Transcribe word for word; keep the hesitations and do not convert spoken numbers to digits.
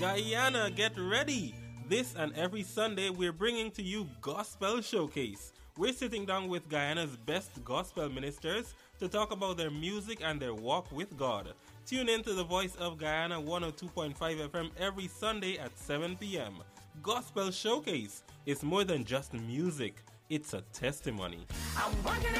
Guyana, get ready! This and every Sunday we're bringing to you Gospel Showcase. We're sitting down with Guyana's best gospel ministers to talk about their music and their walk with God. Tune in to the Voice of Guyana one oh two point five F M every Sunday at seven p.m. Gospel Showcase is more than just music. It's a testimony. I'm working